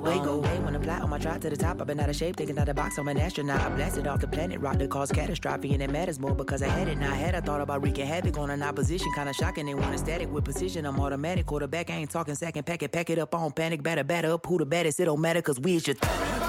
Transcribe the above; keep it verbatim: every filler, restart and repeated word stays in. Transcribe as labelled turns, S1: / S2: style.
S1: Way go away when I fly on my drive to the top. I've been out of shape, thinking out the box. I'm an astronaut. I blasted off the planet, rock that caused catastrophe, and it matters more because I had it. Now I had I thought about wreaking havoc on an opposition, kinda shocking. They want a static with precision. I'm automatic, quarterback. I ain't talking second pack it, pack it up on panic, batter, batter up. Who the baddest? It don't matter, cause we is your